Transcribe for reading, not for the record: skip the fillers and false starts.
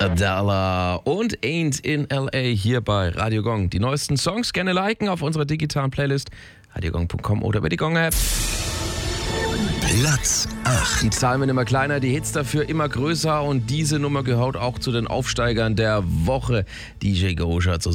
Adele und Ain't in L.A. hier bei Radio Gong. Die neuesten Songs gerne liken auf unserer digitalen Playlist radiogong.com oder über die Gong-App. Platz 8. Die Zahlen werden immer kleiner, die Hits dafür immer größer und diese Nummer gehört auch zu den Aufsteigern der Woche. DJ Gosha